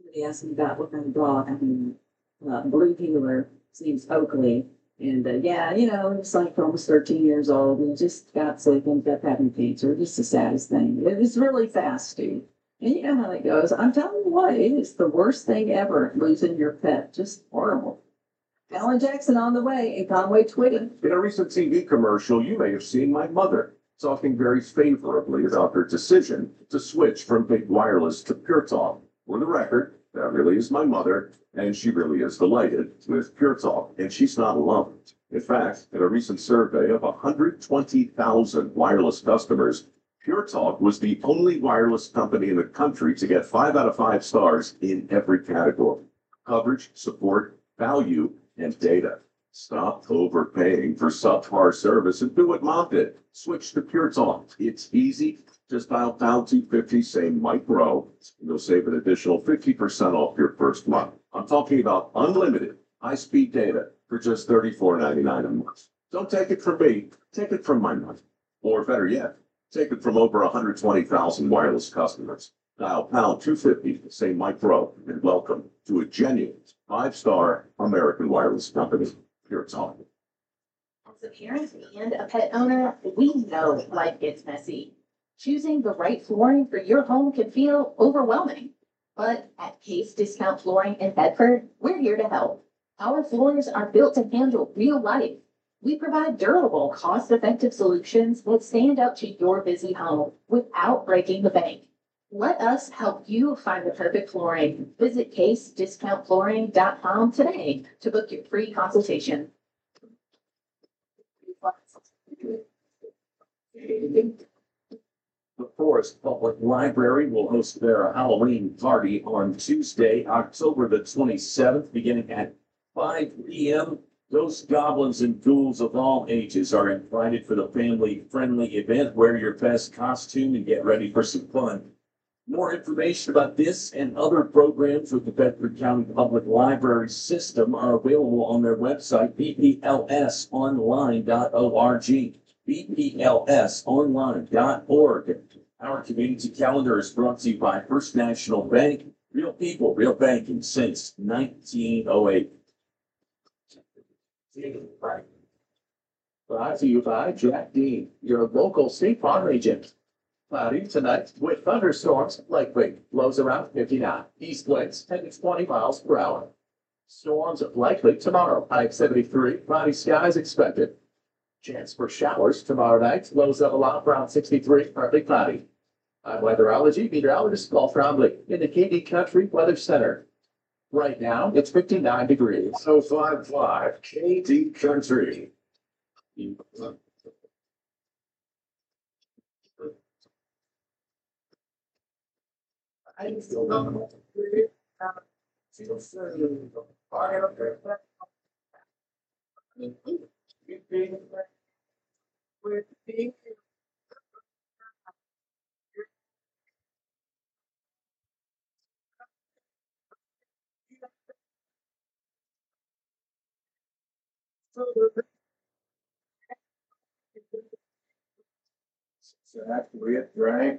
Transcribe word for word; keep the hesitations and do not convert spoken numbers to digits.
Somebody asked me about what kind of dog. I mean, uh, Blue Heeler, his name's Oakley. And uh, yeah, you know, it's like almost thirteen years old and just got sick and kept having cancer. Just the saddest thing. It was really fast, too. And you know how it goes. I'm telling you what, it is the worst thing ever, losing your pet. Just horrible. Alan Jackson on the way in Conway Twitty. In a recent T V commercial, you may have seen my mother talking very favorably about her decision to switch from big wireless to Pure Talk. For the record, that really is my mother, and she really is delighted with Pure Talk, and she's not alone. In fact, in a recent survey of one hundred twenty thousand wireless customers, Pure Talk was the only wireless company in the country to get five out of five stars in every category: coverage, support, value, and data. Stop overpaying for subpar service and do what Mom did. Switch to Pure Talk. It's easy. Just dial pound two fifty, say Mike Rowe, and you'll save an additional fifty percent off your first month. I'm talking about unlimited high-speed data for just thirty-four ninety-nine a month. Don't take it from me. Take it from my money. Or better yet, take it from over one hundred twenty thousand wireless customers. Dial pound two fifty, say Mike Rowe, and welcome to a genuine five-star American wireless company. Pure Talk. As a parent and a pet owner, we know life gets messy. Choosing the right flooring for your home can feel overwhelming. But at Case Discount Flooring in Bedford, we're here to help. Our floors are built to handle real life. We provide durable, cost-effective solutions that stand up to your busy home without breaking the bank. Let us help you find the perfect flooring. Visit case discount flooring dot com today to book your free consultation. The Forest Public Library will host their Halloween party on Tuesday, October the twenty-seventh, beginning at five p m. Ghosts, goblins, and ghouls of all ages are invited for the family-friendly event. Wear your best costume and get ready for some fun. More information about this and other programs with the Bedford County Public Library System are available on their website, b p l s online dot org. b p l s online dot org. Our community calendar is brought to you by First National Bank. Real people, real banking since nineteen oh eight. Brought to you by Jack Dean, your local State Farm agent. Cloudy tonight with thunderstorms, likely lows around fifty-nine. East winds ten to twenty miles per hour. Storms likely tomorrow, high seventy-three. Cloudy skies expected. Chance for showers tomorrow night. Lows of a lot around sixty-three, partly cloudy. I'm weatherology meteorologist Paul Trombley in the K D Country Weather Center. Right now, it's fifty-nine degrees. oh five five K D Country. I still don't know. Exactly it, right?